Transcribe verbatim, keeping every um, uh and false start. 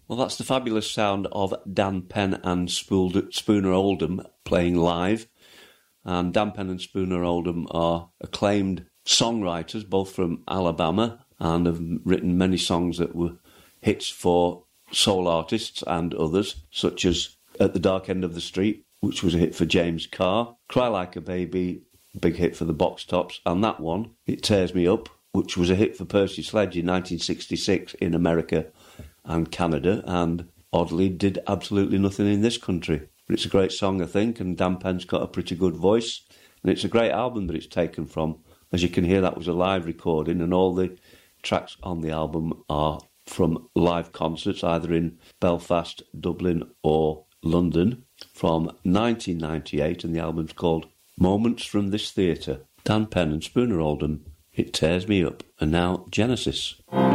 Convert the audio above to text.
Well, that's the fabulous sound of Dan Penn and Spooner Oldham playing live. And Dan Penn and Spooner Oldham are acclaimed songwriters, both from Alabama, and have written many songs that were hits for soul artists and others, such as At the Dark End of the Street, which was a hit for James Carr, Cry Like a Baby, big hit for the Box Tops, and that one, It Tears Me Up, which was a hit for Percy Sledge in nineteen sixty-six in America and Canada, and oddly did absolutely nothing in this country. But it's a great song, I think, and Dan Penn's got a pretty good voice, and it's a great album that it's taken from. As you can hear, that was a live recording, and all the tracks on the album are from live concerts, either in Belfast, Dublin or London, from nineteen ninety-eight, and the album's called Moments from This Theatre. Dan Penn and Spooner Oldham, It Tears Me Up. And now, Genesis.